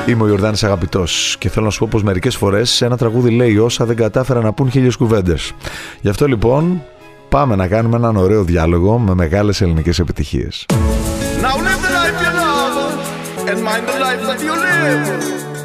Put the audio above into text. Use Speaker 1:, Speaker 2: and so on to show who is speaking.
Speaker 1: Είμαι ο Ιορδάνης Αγαπητός και θέλω να σου πω πως μερικές φορές ένα τραγούδι λέει όσα δεν κατάφερα να πούν 1000 κουβέντες. Γι' αυτό λοιπόν πάμε να κάνουμε έναν ωραίο διάλογο με μεγάλες ελληνικές επιτυχίες.
Speaker 2: Now live the life you love and mind the life that you live.